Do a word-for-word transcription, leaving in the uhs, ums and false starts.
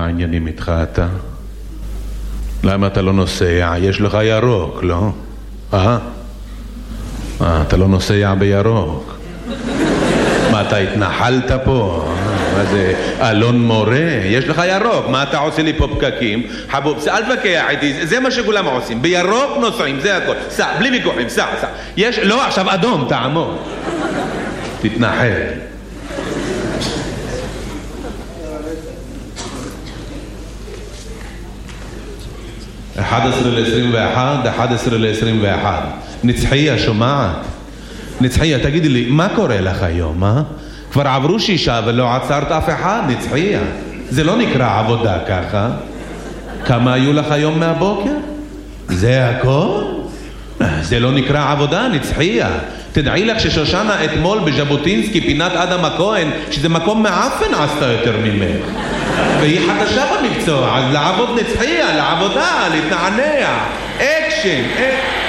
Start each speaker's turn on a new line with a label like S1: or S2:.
S1: העניינים איתך אתה? למה אתה לא נוסע? יש לך ירוק, לא? אה? אה, אתה לא נוסע בירוק. מה, אתה התנחלת פה? מה זה, אלון מורה? יש לך ירוק, מה אתה עושה לי פה פקקים? חבוב, אל תבקח איתי, זה מה שכולם עושים. בירוק נוסעים, זה הכל. סע, בלי ויכוחים, סע, סע. יש, לא, עכשיו אדום, תעמוד. תתנחל. אחד עשר לעשרים ואחת, אחד עשר לעשרים ואחת. נצחיה, שומעת? נצחיה, תגידי לי, מה קורה לך היום, אה? כבר עברו שישה ולא עצרת אף אחד, נצחיה. זה לא נקרא עבודה ככה. כמה היו לך היום מהבוקר? זה הכל? זה לא נקרא עבודה, נצחיה. תדעי לך ששושנה אתמול בז'בוטינסקי, פינת אדם הכהן, שזה מקום מעפן עשתה יותר ממך. והיא חדשה במקצוע, אז לעבוד נצחיה, לעבודה, להתנענע. אקשן, אקשן.